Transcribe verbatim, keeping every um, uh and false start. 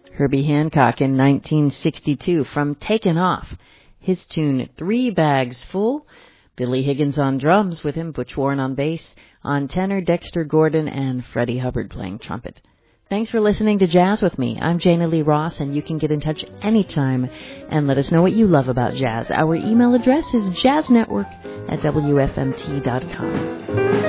Herbie Hancock in nineteen sixty-two from Taken Off. His tune, Three Bags Full. Billy Higgins on drums, with him Butch Warren on bass, on tenor Dexter Gordon, and Freddie Hubbard playing trumpet. Thanks for listening to Jazz with me. I'm Jana Lee Ross, and you can get in touch anytime and let us know what you love about jazz. Our email address is jazznetwork at w f m t dot com.